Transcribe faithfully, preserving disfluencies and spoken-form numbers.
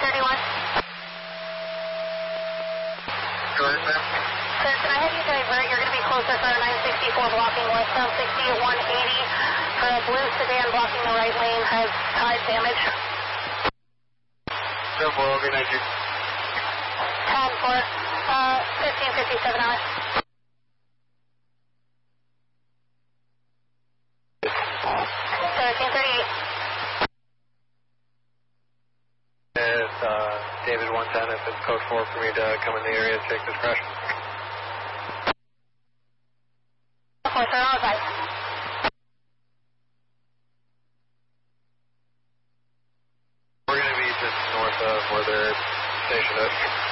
thirty-one. Go ahead, ma'am. Sir, can I have you divert? You're going to be closer for nine sixty-four blocking westbound sixty-one eighty for a blue sedan blocking the right lane has tide damage. seven four, okay, thank you. ten four, uh, fifteen fifty-seven hours. thirteen thirty-eight. It's uh, David one ten, if it's code four for me to come in the area and take this crash. four, sir, all advice. We're going to be just north of where they're stationed at.